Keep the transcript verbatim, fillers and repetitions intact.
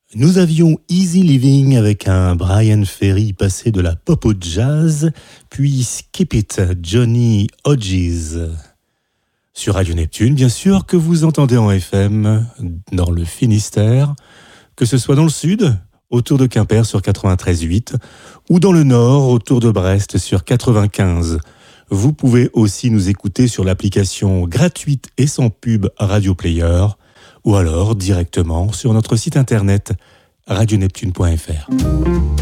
Nous avions Easy Living avec un Brian Ferry passé de la pop au jazz, puis Skip It, Johnny Hodges. Sur Radio Neptune, bien sûr, que vous entendez en F M dans le Finistère, que ce soit dans le sud, autour de Quimper sur quatre-vingt-treize virgule huit, ou dans le nord, autour de Brest sur quatre-vingt-quinze. Vous pouvez aussi nous écouter sur l'application gratuite et sans pub Radio Player, ou alors directement sur notre site internet radio neptune point f r.